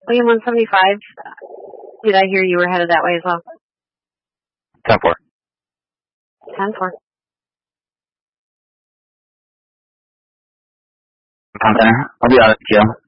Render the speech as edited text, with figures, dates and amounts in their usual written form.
William 175, did I hear you were headed that way as well? 10-4. 10-4. Center. I'll be out of jail.